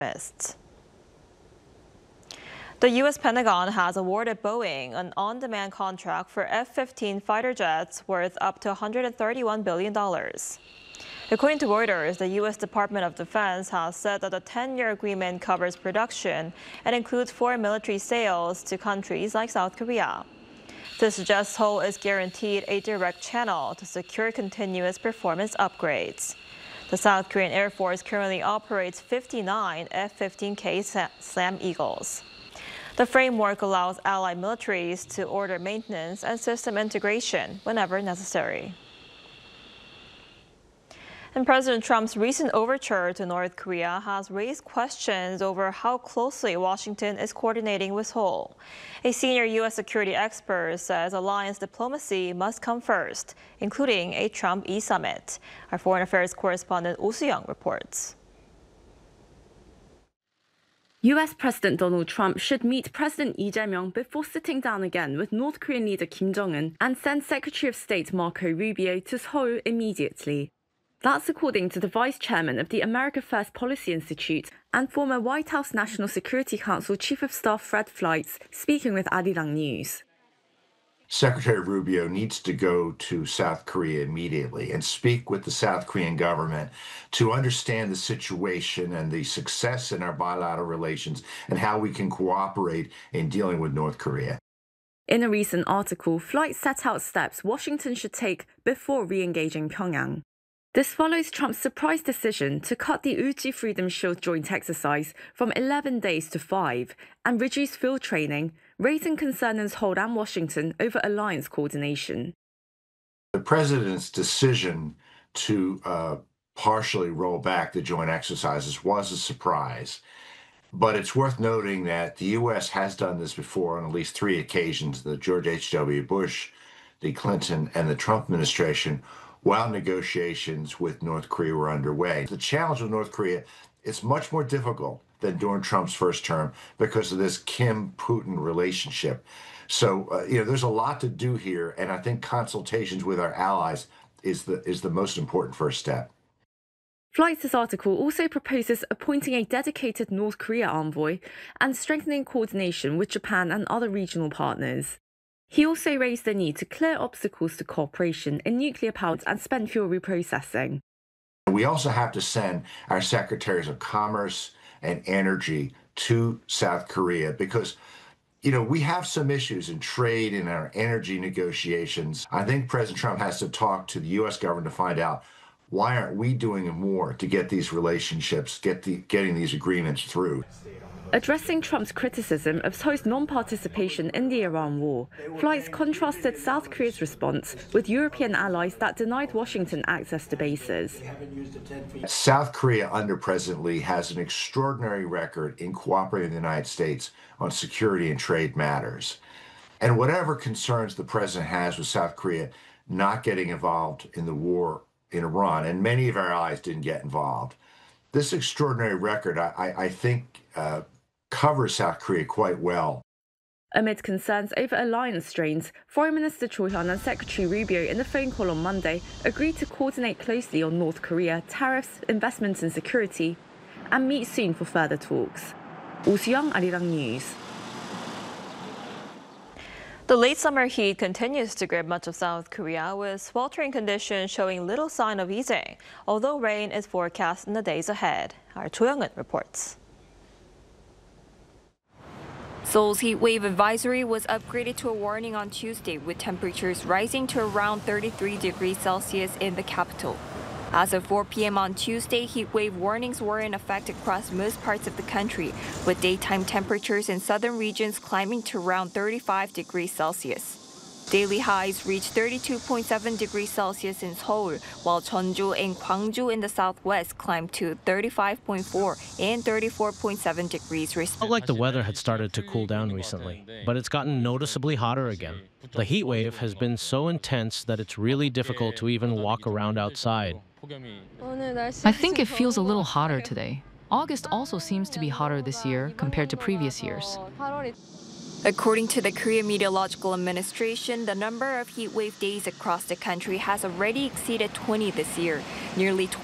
mists. The U.S. Pentagon has awarded Boeing an on-demand contract for F-15 fighter jets worth up to $131 billion. According to Reuters, the U.S. Department of Defense has said that the 10-year agreement covers production and includes foreign military sales to countries like South Korea. This suggests Seoul is guaranteed a direct channel to secure continuous performance upgrades. The South Korean Air Force currently operates 59 F-15K SLAM Eagles. The framework allows allied militaries to order maintenance and system integration whenever necessary. And President Trump's recent overture to North Korea has raised questions over how closely Washington is coordinating with Seoul. A senior U.S. security expert says alliance diplomacy must come first, including a Trump E-summit. Our foreign affairs correspondent Oh Soo-young reports. U.S. President Donald Trump should meet President Lee Jae-myung before sitting down again with North Korean leader Kim Jong-un and send Secretary of State Marco Rubio to Seoul immediately. That's according to the vice chairman of the America First Policy Institute and former White House National Security Council Chief of Staff Fred Fleitz, speaking with Arirang News. Secretary Rubio needs to go to South Korea immediately and speak with the South Korean government to understand the situation and the success in our bilateral relations and how we can cooperate in dealing with North Korea. In a recent article, Fleitz set out steps Washington should take before re-engaging Pyongyang. This follows Trump's surprise decision to cut the Uji Freedom Shield joint exercise from 11 days to 5 and reduce field training, raising concern in Seoul and Washington over alliance coordination. The president's decision to partially roll back the joint exercises was a surprise. But it's worth noting that the U.S. has done this before on at least 3 occasions, the George H.W. Bush, the Clinton, and the Trump administration, while negotiations with North Korea were underway. The challenge with North Korea is much more difficult than during Trump's first term because of this Kim-Putin relationship. So, there's a lot to do here, and I think consultations with our allies is the most important first step. Fleitz's article also proposes appointing a dedicated North Korea envoy and strengthening coordination with Japan and other regional partners. He also raised the need to clear obstacles to cooperation in nuclear power and spent fuel reprocessing. We also have to send our secretaries of commerce and energy to South Korea because, we have some issues in trade and our energy negotiations. I think President Trump has to talk to the U.S. government to find out why aren't we doing more to get these relationships, getting these agreements through. Addressing Trump's criticism of Seoul's non-participation in the Iran war, Fleitz contrasted South Korea's response with European allies that denied Washington access to bases. South Korea under President Lee has an extraordinary record in cooperating with the United States on security and trade matters. And whatever concerns the president has with South Korea not getting involved in the war in Iran, and many of our allies didn't get involved, this extraordinary record, I think, covers South Korea quite well. Amid concerns over alliance strains, Foreign Minister Cho Hyun and Secretary Rubio in a phone call on Monday agreed to coordinate closely on North Korea, tariffs, investments and security, and meet soon for further talks. Oh Soo-young, Arirang News. The late summer heat continues to grip much of South Korea, with sweltering conditions showing little sign of easing, although rain is forecast in the days ahead. Our Cho Young-eun reports. Seoul's heat wave advisory was upgraded to a warning on Tuesday, with temperatures rising to around 33 degrees Celsius in the capital. As of 4 p.m. on Tuesday, heat wave warnings were in effect across most parts of the country, with daytime temperatures in southern regions climbing to around 35 degrees Celsius. Daily highs reached 32.7 degrees Celsius in Seoul, while Jeonju and Gwangju in the southwest climbed to 35.4 and 34.7 degrees respectively. It felt like the weather had started to cool down recently, but it's gotten noticeably hotter again. The heat wave has been so intense that it's really difficult to even walk around outside. I think it feels a little hotter today. August also seems to be hotter this year compared to previous years. According to the Korea Meteorological Administration, the number of heat wave days across the country has already exceeded 20 this year, nearly